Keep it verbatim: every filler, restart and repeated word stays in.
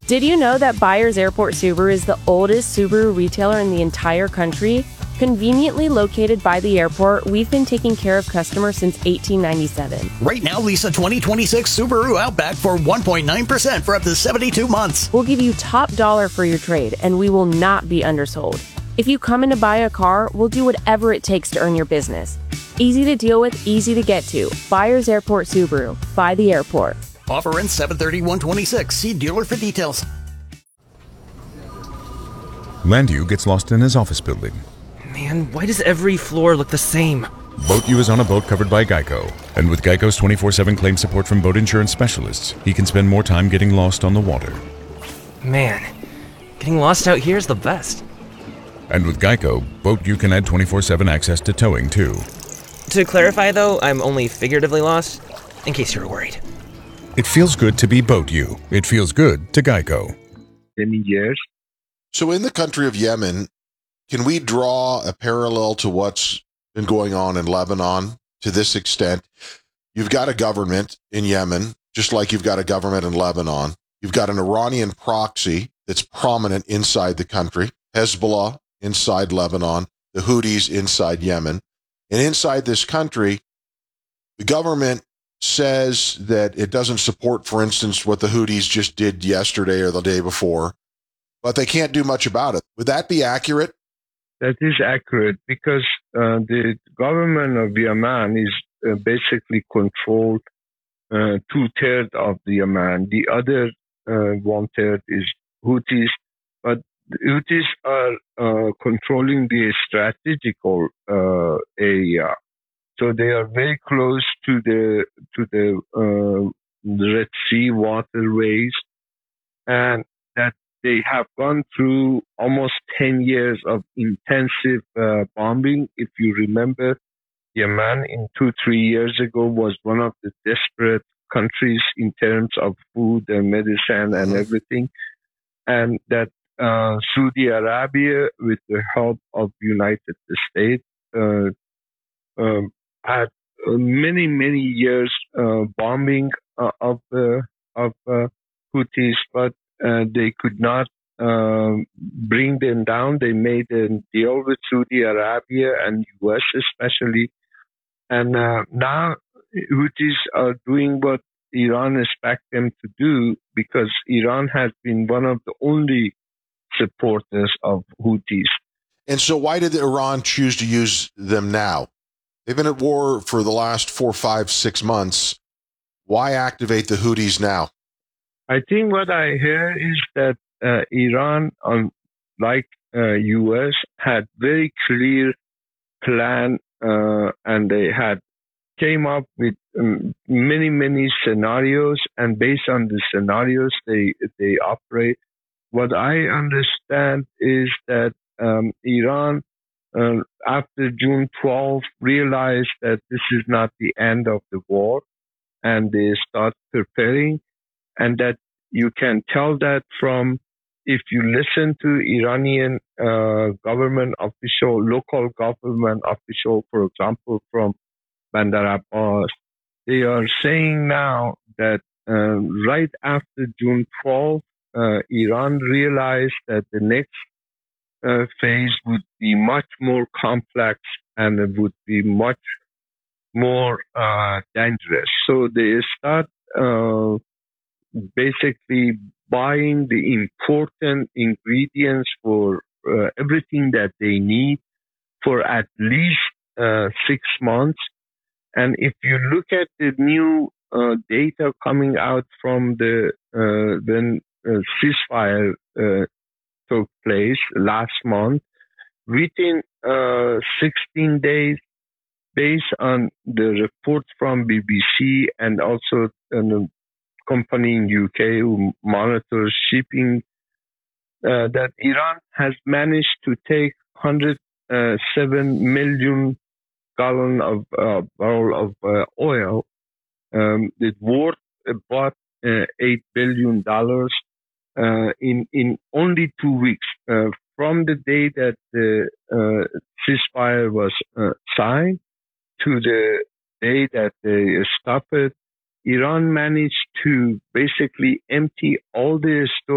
Did you know that Byers Airport Subaru is the oldest Subaru retailer in the entire country? Conveniently located by the airport, we've been taking care of customers since eighteen ninety-seven. Right now, lease a twenty twenty-six Subaru Outback for one point nine percent for up to seventy-two months. We'll give you top dollar for your trade, and we will not be undersold. If you come in to buy a car, we'll do whatever it takes to earn your business. Easy to deal with, easy to get to. Byers Airport Subaru. By the airport. Offer ends seven thirty one twenty-six. See dealer for details. Landu gets lost in his office building. Man, why does every floor look the same? BoatU is on a boat covered by Geico. And with Geico's twenty-four seven claim support from boat insurance specialists, he can spend more time getting lost on the water. Man, getting lost out here is the best. And with Geico, BoatU can add twenty-four seven access to towing, too. To clarify, though, I'm only figuratively lost, in case you're worried. It feels good to be BoatU. It feels good to Geico. Many years. So in the country of Yemen, can we draw a parallel to what's been going on in Lebanon to this extent? You've got a government in Yemen, just like you've got a government in Lebanon. You've got an Iranian proxy that's prominent inside the country, Hezbollah inside Lebanon, the Houthis inside Yemen. And inside this country, the government says that it doesn't support, for instance, what the Houthis just did yesterday or the day before, but they can't do much about it. Would that be accurate? That is accurate because uh, the government of Yemen is uh, basically controlled uh, two-thirds of the Yemen. The other uh, one-third is Houthis, but the Houthis are uh, controlling the strategical uh, area. So they are very close to the to the uh, Red Sea waterways, and that they have gone through almost ten years of intensive uh, bombing. If you remember, Yemen in two, three years ago was one of the desperate countries in terms of food and medicine and everything, and that uh, Saudi Arabia, with the help of United States, uh, um, had many, many years uh, bombing uh, of the of uh, Houthis, but uh, they could not uh, bring them down. They made a deal with Saudi Arabia and U S especially, and uh, now Houthis are doing what Iran expects them to do because Iran has been one of the only supporters of Houthis. And so why did Iran choose to use them now? They've been at war for the last four, five, six months. Why activate the Houthis now? I think what I hear is that uh, Iran, unlike uh, U S, had very clear plan, uh, and they had came up with um, many, many scenarios, and based on the scenarios they they operate. What I understand is that um, Iran, uh, after June twelfth, realized that this is not the end of the war, and they start preparing, and that you can tell that from if you listen to Iranian uh, government official, local government official, for example, from Bandar Abbas, they are saying now that uh, right after June twelfth, uh, Iran realized that the next uh, phase would be much more complex and it would be much more uh, dangerous. So they start uh, basically buying the important ingredients for uh, everything that they need for at least uh, six months. And if you look at the new uh, data coming out from the uh, when uh, ceasefire uh, took place last month, within uh, sixteen days, based on the reports from B B C and also a company in U K who monitors shipping, uh, that Iran has managed to take one hundred seven million gallon of uh, barrel of uh, oil. Um, it worth about uh, eight billion dollars uh, in in only two weeks uh, from the day that the uh, ceasefire was uh, signed to the day that they stopped it. Iran managed to basically empty all their stores